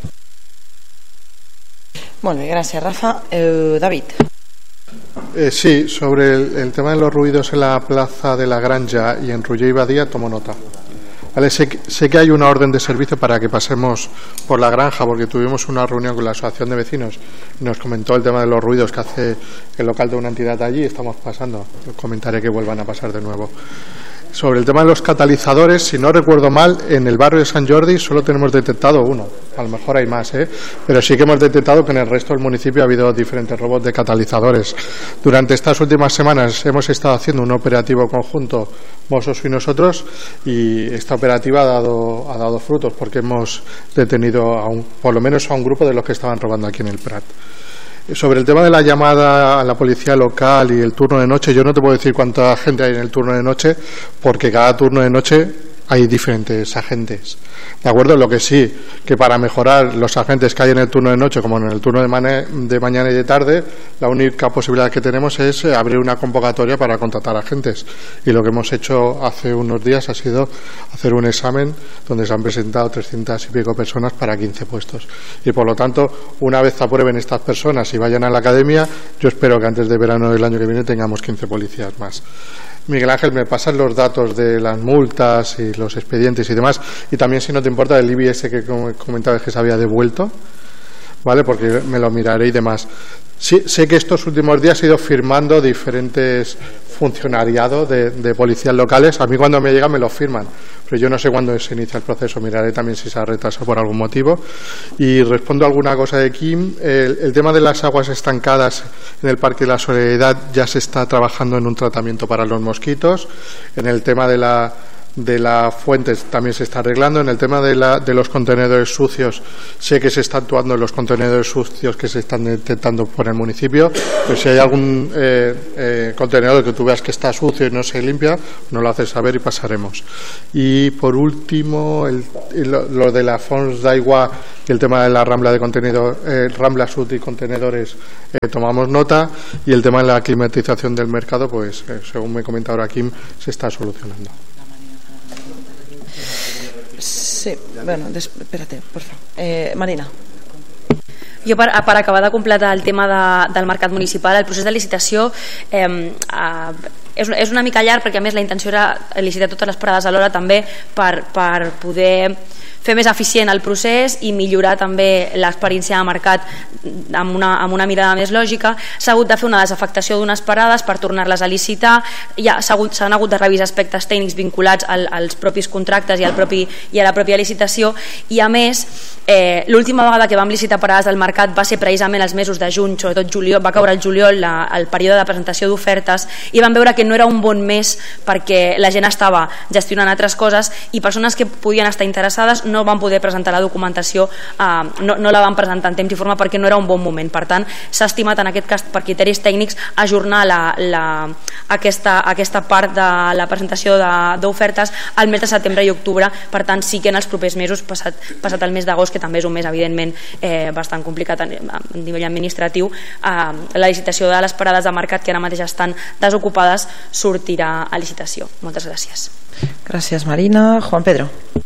Molt bé, gràcies Rafa. Eh, David. Eh, sí, sobre el, el tema de los ruidos en la plaza de la Granja y en Ruller y Badía tomo nota. Vale, sé, sé que hay una orden de servicio para que pasemos por la granja, porque tuvimos una reunión con la asociación de vecinos y nos comentó el tema de los ruidos que hace el local de una entidad allí. Estamos pasando, comentaré que vuelvan a pasar de nuevo. Sobre el tema de los catalizadores, si no recuerdo mal, en el barrio de San Jordi solo tenemos detectado uno, a lo mejor hay más, ¿eh? Pero sí que hemos detectado que en el resto del municipio ha habido diferentes robos de catalizadores. Durante estas últimas semanas hemos estado haciendo un operativo conjunto, Mossos y nosotros, y esta operativa ha dado, ha dado frutos, porque hemos detenido a un, por lo menos a un grupo de los que estaban robando aquí en el Prat. Sobre el tema de la llamada a la policía local y el turno de noche, yo no te puedo decir cuánta gente hay en el turno de noche, porque cada turno de noche hay diferentes agentes. ¿De acuerdo? Lo que sí, que para mejorar los agentes que hay en el turno de noche, como en el turno de, mane- de mañana y de tarde, la única posibilidad que tenemos es abrir una convocatoria para contratar agentes. Y lo que hemos hecho hace unos días ha sido hacer un examen donde se han presentado trescientas y pico personas para quince puestos. Y por lo tanto, una vez aprueben estas personas y vayan a la academia, yo espero que antes de verano del año que viene tengamos quince policías más. Miguel Ángel, me pasan los datos de las multas y los expedientes y demás, y también, si no te importa, el I B I ese que comentabas que se había devuelto, ¿vale? Porque me lo miraré y demás. Sí, sé que estos últimos días he ido firmando diferentes funcionariados de, de policías locales. A mí cuando me llegan me lo firman. pero yo no sé cuándo se inicia el proceso, miraré también si se ha retrasado por algún motivo. Y respondo a alguna cosa de Kim. El, el tema de las aguas estancadas en el Parque de la Soledad ya se está trabajando en un tratamiento para los mosquitos. En el tema de la de la fuente también se está arreglando. En el tema de, la, de los contenedores sucios, sé que se está actuando en los contenedores sucios que se están detectando por el municipio, pero si hay algún eh, eh, contenedor que tú veas que está sucio y no se limpia, nos lo haces saber y pasaremos. Y por último, el, lo, lo de la Fons d'Aigua y el tema de la rambla de contenido, eh, rambla sud y contenedores, eh, tomamos nota, y el tema de la climatización del mercado, pues eh, según me comenta ahora Kim, se está solucionando. Sí, bueno, espérate, por favor. Eh, Marina. Jo, per, per acabar de completar el tema de, del mercat municipal, el procés de licitació eh, eh, és, és una mica llarg, perquè a més la intenció era licitar totes les parades alhora també per, per poder fer més eficient el procés i millorar també l'experiència de mercat amb una, amb una mirada més lògica. S'ha hagut de fer una desafectació d'unes parades per tornar-les a licitar, ja s'han hagut de revisar aspectes tècnics vinculats al, als propis contractes i, al propi, i a la pròpia licitació, i a més eh, l'última vegada que vam licitar parades del mercat va ser precisament els mesos de juny, sobretot juliol, va caure el juliol, la, el període de presentació d'ofertes, i vam veure que no era un bon mes perquè la gent estava gestionant altres coses i persones que podien estar interessades no van poder presentar la documentació, eh, no, no la van presentar en temps i forma perquè no era un bon moment. Per tant, s'ha estimat en aquest cas per criteris tècnics ajornar la, la, aquesta, aquesta part de la presentació d'ofertes al mes de setembre i octubre. Per tant, sí que en els propers mesos, passat, passat el mes d'agost, que també és un mes evidentment eh, bastant complicat a nivell administratiu, eh, la licitació de les parades de mercat que ara mateix estan desocupades sortirà a licitació. Moltes gràcies. Gràcies, Marina. Juan Pedro.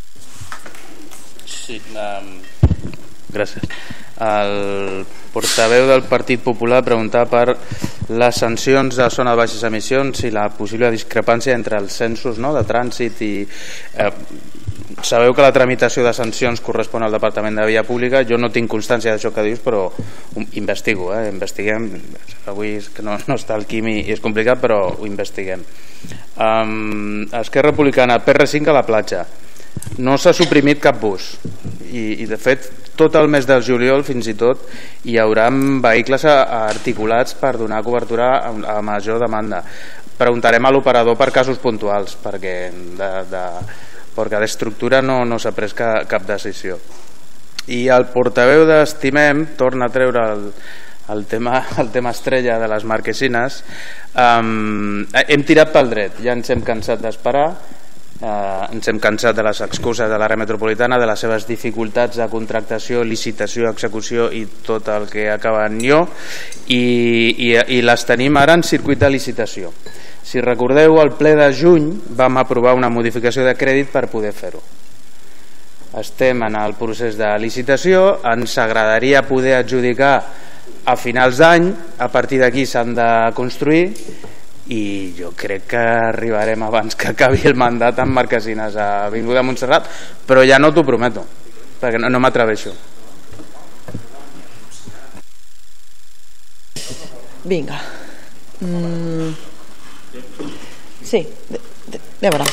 Sí, um, gràcies. El portaveu del Partit Popular preguntava per les sancions de zona de baixes emissions i la possible discrepància entre els censos, no?, de trànsit i... Eh, sabeu que la tramitació de sancions correspon al Departament de Via Pública. Jo no tinc constància d'això que dius, però investigo, eh? investiguem. Avui és que no, no està el Quim i és complicat, però ho investiguem. Um, Esquerra Republicana, P R cinc a la platja. No s'ha suprimit cap bus i, i de fet tot el mes de juliol fins i tot hi haurà vehicles articulats per donar cobertura a, a major demanda. Preguntarem a l'operador per casos puntuals perquè de, de, perquè d'estructura no, no s'ha pres cap, cap decisió. I el portaveu d'Estimem torna a treure el, el, tema, el tema estrella de les marquesines. Um, hem tirat pel dret, ja ens hem cansat d'esperar. Uh, ens hem cansat de les excuses de l'àrea metropolitana, de les seves dificultats de contractació, licitació, execució i tot el que acaba en nyo, i, i, i les tenim ara en circuit de licitació. Si recordeu, al ple de juny vam aprovar una modificació de crèdit per poder fer-ho. Estem en el procés de licitació, ens agradaria poder adjudicar a finals d'any, a partir d'aquí s'han de construir, i jo crec que arribarem abans que acabi el mandat amb marquesines a Avinguda Montserrat, però ja no t'ho prometo perquè no, no m'atreveixo. Vinga. Mm. Sí, Débora.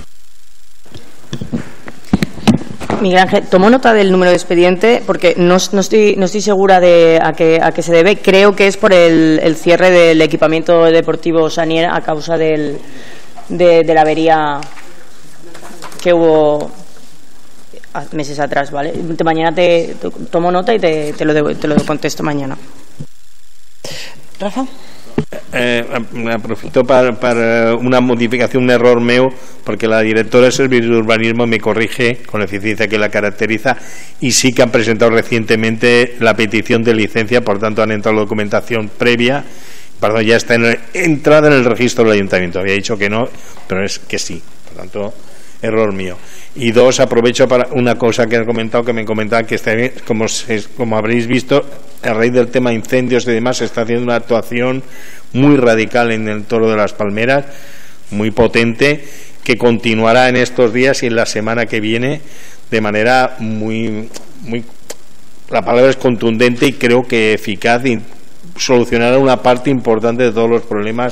Miguel Ángel, tomo nota del número de expediente porque no, no, estoy, no estoy segura de a qué, a qué se debe. Creo que es por el, el cierre del equipamiento deportivo Sanier a causa del, de, de la avería que hubo meses atrás, ¿vale? Mañana te, te tomo nota y te, te, lo, de, te lo contesto mañana. Rafa? Eh, aprofito para una modificación, un error meu, porque la directora de Servicios de Urbanismo me corrige con la eficiencia que la caracteriza, y sí que han presentado recientemente la petición de licencia, por tanto han entrado la documentación previa, perdón, ya está en el, entrada en el registro del ayuntamiento. Había dicho que no, pero es que sí, por tanto error mío. Y dos, aprovecho para una cosa que han comentado, que me comentaban que está bien, como, se, como habréis visto, a raíz del tema de incendios y demás, se está haciendo una actuación muy radical en el Toro de las Palmeras, muy potente, que continuará en estos días y en la semana que viene de manera muy, muy, la palabra es contundente y creo que eficaz, y solucionará una parte importante de todos los problemas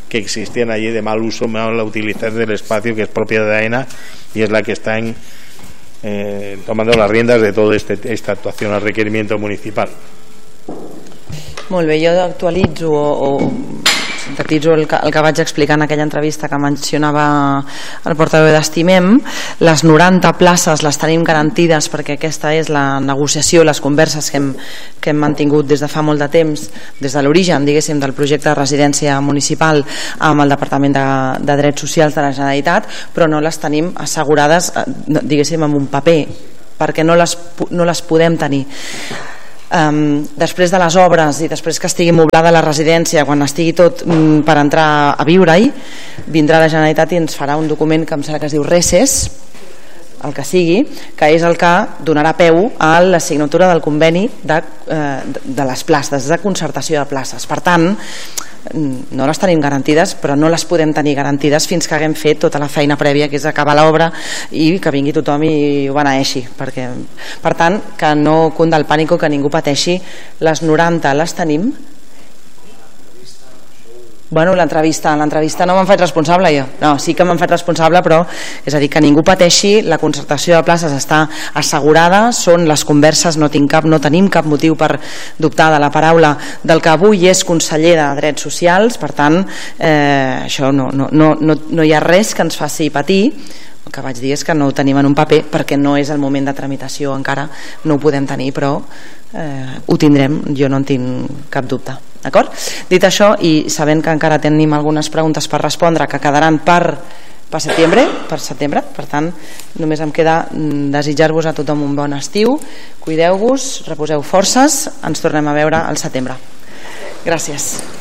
que existían allí de mal uso, mala utilización del espacio que es propiedad de AENA y es la que está en, eh, tomando las riendas de toda este, esta actuación al requerimiento municipal. Molt bé, jo actualitzo o, o sintetitzo el que, el que vaig explicar en aquella entrevista que mencionava el portaveu d'Estimem. Les noranta places les tenim garantides perquè aquesta és la negociació, les converses que hem, que hem mantingut des de fa molt de temps, des de l'origen, diguéssim, del projecte de residència municipal amb el Departament de, de Drets Socials de la Generalitat, però no les tenim assegurades, diguéssim, amb un paper, perquè no les, no les podem tenir. Um, després de les obres i després que estigui moblada la residència, quan estigui tot um, per entrar a viure-hi, vindrà la Generalitat i ens farà un document que em sembla que es diu RESES, el que sigui, que és el que donarà peu a la signatura del conveni de, eh, de les places, de concertació de places. Per tant, no les tenim garantides, però no les podem tenir garantides fins que haguem fet tota la feina prèvia, que és acabar l'obra i que vingui tothom i ho beneeixi. Perquè, per tant, que no cunda el pànico, que ningú pateixi. Les noranta les tenim. Bueno, l'entrevista, l'entrevista no m'han fet responsable jo. No, sí que m'han fet responsable, però és a dir, que ningú pateixi, la concertació de places està assegurada, són les converses, no tinc cap, no tenim cap motiu per dubtar de la paraula del que avui és conseller de Drets Socials, per tant, eh, això no, no, no, no, no hi ha res que ens faci patir. El que vaig dir és que no ho tenim en un paper perquè no és el moment de tramitació encara, no ho podem tenir, però eh, ho tindrem, jo no en tinc cap dubte. D'acord? Dit això, i sabent que encara tenim algunes preguntes per respondre que quedaran per, per setembre, per setembre, per tant, només em queda desitjar-vos a tothom un bon estiu, cuideu-vos, reposeu forces, ens tornem a veure al setembre. Gràcies.